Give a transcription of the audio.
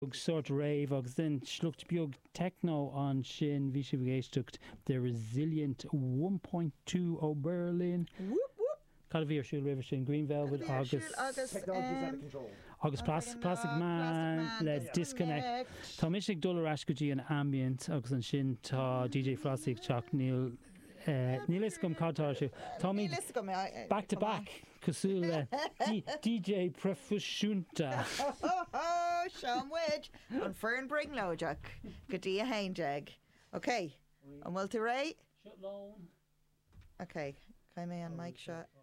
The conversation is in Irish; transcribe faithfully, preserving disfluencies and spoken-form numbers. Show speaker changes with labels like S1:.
S1: sort rave agus then slucht biog techno on shin vishu geistukt the resilient one point two o Berlin.
S2: Whoop whoop.
S1: Calvir Shul River Shin Green Velvet August
S2: August
S3: Technology's out of control.
S1: August Plastic Plastic Man Let's Disconnect. Tá misig dullar askuji an ambient agus an shin tá D J Frosty Chuck Neil Níliscom Cátáisiú Tommy back to back cosúla D J Profisiúnta
S2: Sean Wedge an Fern Bringlojack go dtí a hainjag. Okay, an bhfuil tú ré?
S1: Shut loan.
S2: Okay, cai mé an mic shot.